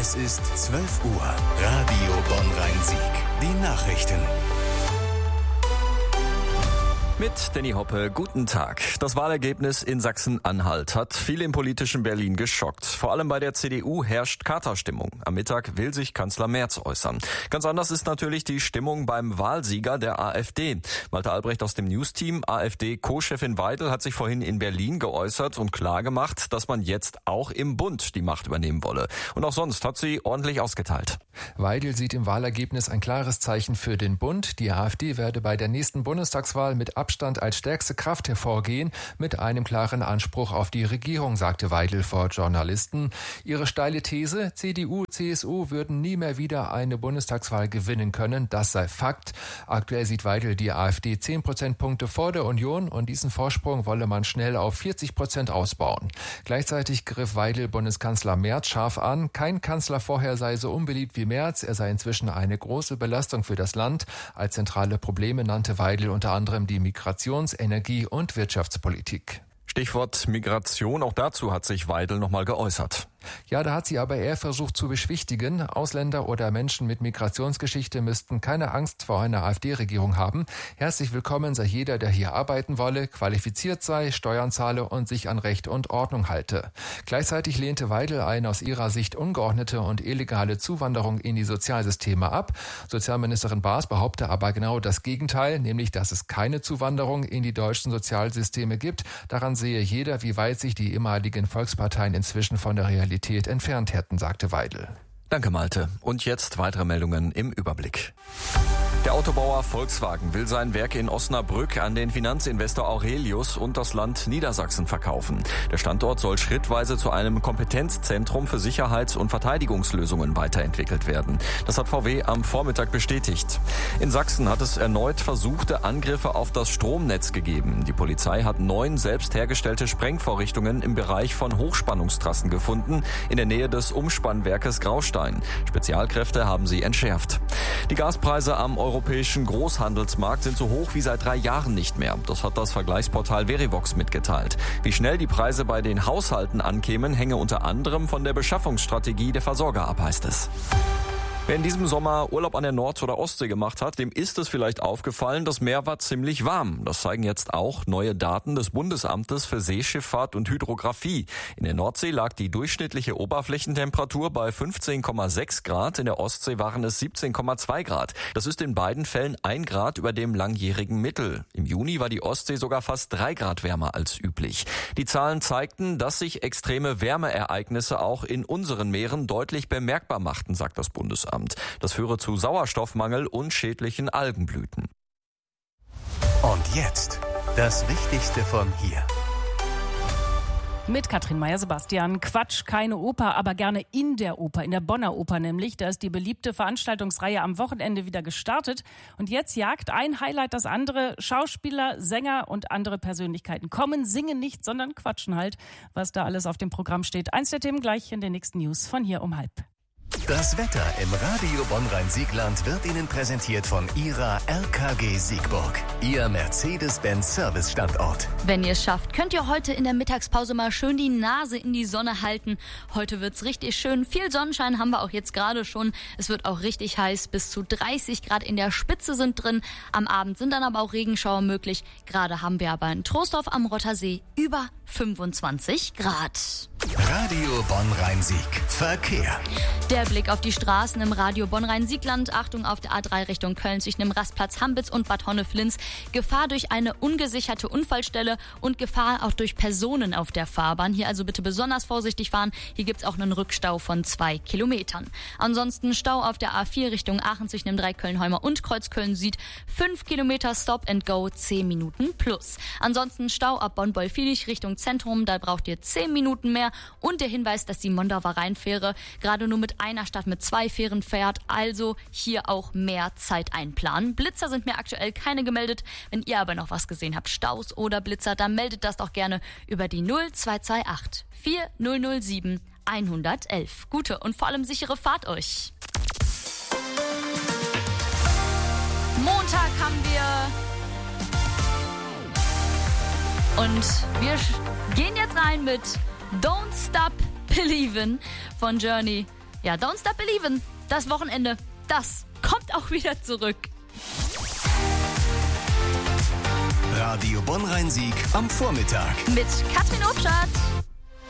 Es ist 12 Uhr. Radio Bonn-Rhein-Sieg. Die Nachrichten. Mit Danny Hoppe, guten Tag. Das Wahlergebnis in Sachsen-Anhalt hat viele im politischen Berlin geschockt. Vor allem bei der CDU herrscht Katerstimmung. Am Mittag will sich Kanzler Merz äußern. Ganz anders ist natürlich die Stimmung beim Wahlsieger der AfD. Malte Albrecht aus dem News-Team, AfD-Co-Chefin Weidel, hat sich vorhin in Berlin geäußert und klargemacht, dass man jetzt auch im Bund die Macht übernehmen wolle. Und auch sonst hat sie ordentlich ausgeteilt. Weidel sieht im Wahlergebnis ein klares Zeichen für den Bund. Die AfD werde bei der nächsten Bundestagswahl mit Abstand als stärkste Kraft hervorgehen, mit einem klaren Anspruch auf die Regierung, sagte Weidel vor Journalisten. Ihre steile These, CDU, CSU würden nie mehr wieder eine Bundestagswahl gewinnen können, das sei Fakt. Aktuell sieht Weidel die AfD 10 Prozentpunkte vor der Union und diesen Vorsprung wolle man schnell auf 40% ausbauen. Gleichzeitig griff Weidel Bundeskanzler Merz scharf an. Kein Kanzler vorher sei so unbeliebt wie Merz. Er sei inzwischen eine große Belastung für das Land. Als zentrale Probleme nannte Weidel unter anderem die Migrations-, Energie- und Wirtschaftspolitik. Stichwort Migration, auch dazu hat sich Weidel nochmal geäußert. Ja, da hat sie aber eher versucht zu beschwichtigen. Ausländer oder Menschen mit Migrationsgeschichte müssten keine Angst vor einer AfD-Regierung haben. Herzlich willkommen sei jeder, der hier arbeiten wolle, qualifiziert sei, Steuern zahle und sich an Recht und Ordnung halte. Gleichzeitig lehnte Weidel eine aus ihrer Sicht ungeordnete und illegale Zuwanderung in die Sozialsysteme ab. Sozialministerin Baas behaupte aber genau das Gegenteil, nämlich, dass es keine Zuwanderung in die deutschen Sozialsysteme gibt. Daran sehe jeder, wie weit sich die ehemaligen Volksparteien inzwischen von der Realität entfernt hätten, sagte Weidel. Danke, Malte. Und jetzt weitere Meldungen im Überblick. Der Autobauer Volkswagen will sein Werk in Osnabrück an den Finanzinvestor Aurelius und das Land Niedersachsen verkaufen. Der Standort soll schrittweise zu einem Kompetenzzentrum für Sicherheits- und Verteidigungslösungen weiterentwickelt werden. Das hat VW am Vormittag bestätigt. In Sachsen hat es erneut versuchte Angriffe auf das Stromnetz gegeben. Die Polizei hat 9 selbst hergestellte Sprengvorrichtungen im Bereich von Hochspannungstrassen gefunden, in der Nähe des Umspannwerkes Graustein. Spezialkräfte haben sie entschärft. Die Gaspreise am europäischen Großhandelsmarkt sind so hoch wie seit 3 Jahren nicht mehr. Das hat das Vergleichsportal Verivox mitgeteilt. Wie schnell die Preise bei den Haushalten ankämen, hänge unter anderem von der Beschaffungsstrategie der Versorger ab, heißt es. Wer in diesem Sommer Urlaub an der Nord- oder Ostsee gemacht hat, dem ist es vielleicht aufgefallen, das Meer war ziemlich warm. Das zeigen jetzt auch neue Daten des Bundesamtes für Seeschifffahrt und Hydrographie. In der Nordsee lag die durchschnittliche Oberflächentemperatur bei 15,6 Grad, in der Ostsee waren es 17,2 Grad. Das ist in beiden Fällen 1 Grad über dem langjährigen Mittel. Im Juni war die Ostsee sogar fast 3 Grad wärmer als üblich. Die Zahlen zeigten, dass sich extreme Wärmeereignisse auch in unseren Meeren deutlich bemerkbar machten, sagt das Bundesamt. Das führe zu Sauerstoffmangel und schädlichen Algenblüten. Und jetzt das Wichtigste von hier. Mit Katrin Meyer-Sebastian. Quatsch, keine Oper, aber gerne in der Oper, in der Bonner Oper nämlich. Da ist die beliebte Veranstaltungsreihe am Wochenende wieder gestartet. Und jetzt jagt ein Highlight das andere. Schauspieler, Sänger und andere Persönlichkeiten kommen, singen nicht, sondern quatschen halt. Was da alles auf dem Programm steht. Eins der Themen gleich in den nächsten News von hier um 12:30. Das Wetter im Radio Bonn-Rhein-Siegland wird Ihnen präsentiert von Ihrer RKG Siegburg, Ihr Mercedes-Benz-Service-Standort. Wenn ihr es schafft, könnt ihr heute in der Mittagspause mal schön die Nase in die Sonne halten. Heute wird's richtig schön. Viel Sonnenschein haben wir auch jetzt gerade schon. Es wird auch richtig heiß. Bis zu 30 Grad in der Spitze sind drin. Am Abend sind dann aber auch Regenschauer möglich. Gerade haben wir aber in Troisdorf am Rottersee über 25 Grad. Radio Bonn-Rhein-Sieg. Verkehr. Der Blick auf die Straßen im Radio Bonn-Rhein-Siegland. Achtung auf der A3 Richtung Köln zwischen dem Rastplatz Hambitz und Bad Honneflins. Gefahr durch eine ungesicherte Unfallstelle und Gefahr auch durch Personen auf der Fahrbahn. Hier also bitte besonders vorsichtig fahren. Hier gibt's auch einen Rückstau von 2 Kilometern. Ansonsten Stau auf der A4 Richtung Aachen zwischen dem Dreiköln-Heumer und Kreuzköln Süd. 5 Kilometer Stop and Go, 10 Minuten plus. Ansonsten Stau ab Bonn-Beulfielich Richtung Zentrum. Da braucht ihr 10 Minuten mehr. Und der Hinweis, dass die Mondauer Rheinfähre gerade nur mit einer statt mit 2 Fähren fährt. Also hier auch mehr Zeit einplanen. Blitzer sind mir aktuell keine gemeldet. Wenn ihr aber noch was gesehen habt, Staus oder Blitzer, dann meldet das doch gerne über die 0228 4007 111. Gute und vor allem sichere Fahrt euch. Montag haben wir und wir gehen jetzt rein mit Don't Stop Believin' von Journey. Ja, Don't Stop Believin'. Das Wochenende, das kommt auch wieder zurück. Radio Bonn-Rhein-Sieg am Vormittag. Mit Katrin Obstadt.